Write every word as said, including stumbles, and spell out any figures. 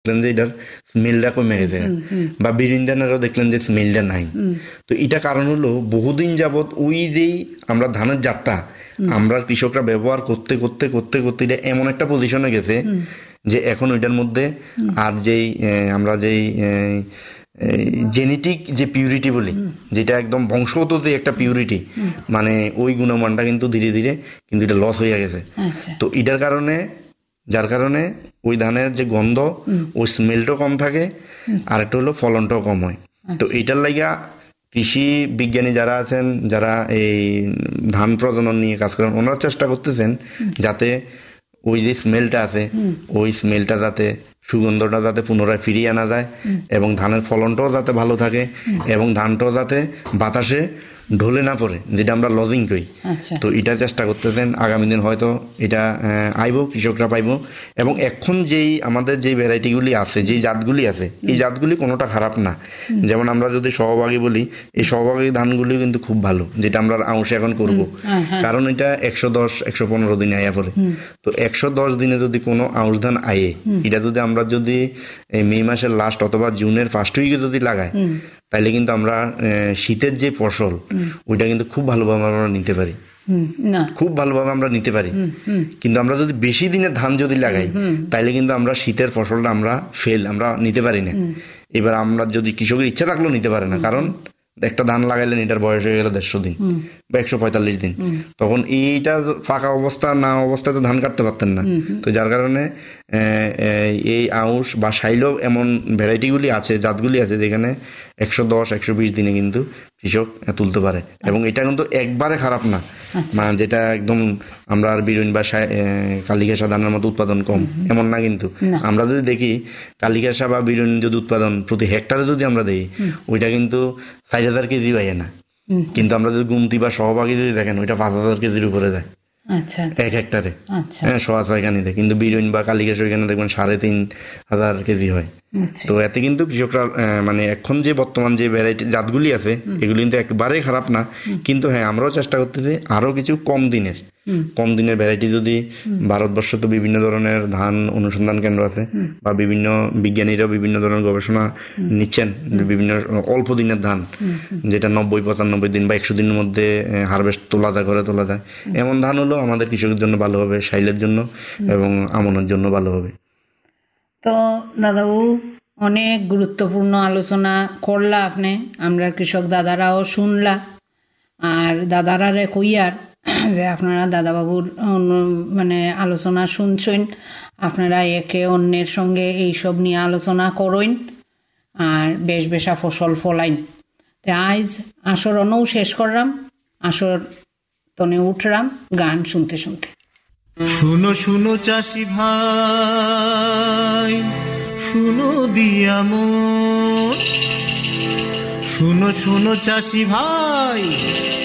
যে এটার স্মেলটা কমে গেছে বা বিরিন্দানেরও দেখলেন যে স্মেলটা নাই। তো এটা কারণ হলো বহুদিন যাবত ওই যেই আমরা ধানের জাতটা আমরা কৃষকরা ব্যবহার করতে করতে করতে করতে এটা এমন একটা পজিশনে গেছে যে এখন ওইটার মধ্যে আর যেই আমরা যেই জেনেটিক যে পিউরিটি বলি, যেটা একদম বংশগত যে একটা পিউরিটি, মানে ওই গুণমানটা কিন্তু ধীরে ধীরে কিন্তু এটা লস হয়ে গেছে। তো এটার কারণে যার কারণে ওই ধানের যে গন্ধ ওই স্মেলটাও কম থাকে, আর একটা হলো ফলনটাও কম হয়। তো এটার লাগা কৃষি বিজ্ঞানী যারা আছেন, যারা এই ধান প্রজনন নিয়ে কাজ করেন, ওনারা চেষ্টা করতেছেন যাতে ওই যে স্মেলটা আছে ওই স্মেলটা যাতে সুগন্ধটা যাতে পুনরায় ফিরিয়ে আনা যায় এবং ধানের ফলনটাও যাতে ভালো থাকে এবং ধানটাও যাতে বাতাসে ঢলে না পড়ে, যেটা আমরা লজিং করি। তো এটা চেষ্টা করতেছেন, আগামী দিন হয়তো এটা আইব, কৃষকরা পাইব। এবং এখন যেই আমাদের যে ভ্যারাইটিগুলি আছে, যে জাতগুলি আছে, এই জাতগুলি কোনোটা খারাপ না। যেমন আমরা যদি সহভাগী বলি, এই সহভাগী ধানগুলি কিন্তু খুব ভালো, যেটা আমরা আউশে এখন করব, কারণ এটা একশো দশ একশো পনেরো দিনে আয়া পড়ে। তো একশো দশ দিনে যদি কোনো আউশ ধান আয়ে, এটা যদি আমরা যদি মে মাসের লাস্ট অথবা জুনের ফার্স্ট উইকে যদি লাগাই, তাইলে কিন্তু আমরা শীতের যে ফসল ওইটা কিন্তু খুব ভালোভাবে আমরা নিতে পারি, খুব ভালোভাবে আমরা নিতে পারি। কিন্তু আমরা যদি বেশি দিনের ধান যদি লাগাই, তাইলে কিন্তু আমরা শীতের ফসলটা আমরা ফেল আমরা নিতে পারি না। এবার আমরা যদি কৃষকের ইচ্ছা থাকলেও নিতে পারে না, কারণ একটা ধান লাগাইলেন এটার বয়স হয়ে গেল দেড়শো দিন বা একশো পঁয়তাল্লিশ দিন, তখন এইটা ফাঁকা অবস্থা না অবস্থায় তো ধান কাটতে পারতেন না। তো যার কারণে এই আউশ বা শাইলো এমন ভ্যারাইটিগুলি আছে, জাতগুলি আছে, যেখানে একশো দশ একশো বিশ দিনে কিন্তু কৃষক তুলতে পারে। এবং এটা কিন্তু একবারে খারাপ না, মানে যেটা একদম আমরা বিরুন বা কালিঘেঁষা ধানের মতো উৎপাদন কম এমন না। কিন্তু আমরা যদি দেখি কালিঘেঁষা বা বিরুন যদি উৎপাদন প্রতি হেক্টরে যদি আমরা দেখি, ওইটা কিন্তু চার হাজার কেজি হয় না। কিন্তু আমরা যদি গুমতি বা সহভাগী যদি দেখেন, ওইটা পাঁচ হাজার কেজির উপরে যায় এক হেক্টরে, হ্যাঁ সোয়া ছয়খানিতে। কিন্তু বিরুন বা কালিঘেঁষা ওইখানে দেখবেন সাড়ে তিন হাজার কেজি হয়। তো এতে কিন্তু কৃষকরা মানে এখন যে বর্তমান যে ভ্যারাইটি জাতগুলি আছে এগুলি কিন্তু একেবারেই খারাপ না। কিন্তু হ্যাঁ, আমরাও চেষ্টা করতেছি আরো কিছু কম দিনের কম দিনের ভ্যারাইটি যদি, ভারতবর্ষ তো বিভিন্ন ধরনের ধান অনুসন্ধান কেন্দ্র আছে বা বিভিন্ন বিজ্ঞানীরাও বিভিন্ন ধরনের গবেষণা নিচ্ছেন, বিভিন্ন অল্প দিনের ধান যেটা নব্বই পঁচানব্বই দিন বা একশো দিনের মধ্যে হারভেস্ট তোলা যায়, করে তোলা যায়, এমন ধান হলো আমাদের কৃষকের জন্য ভালো হবে, শাইলের জন্য এবং আমনের জন্য ভালো হবে। তো দাদাবু, অনেক গুরুত্বপূর্ণ আলোচনা করলা আপনি, আমরা কৃষক দাদারাও শুনলা। আর দাদারারে কইয়ার যে আপনারা দাদাবাবুর মানে আলোচনা শুনছেন, আপনারা একে অন্যের সঙ্গে এইসব নিয়ে আলোচনা করইন আর বেশ বেশা ফসল ফলাইন। আজ আসর অনও শেষ করলাম, আসর তনে উঠলাম গান শুনতে শুনতে। শুনো শুনো চাষি ভাই, শুনো দিয়া মন, শুনো শুনো চাষি ভাই,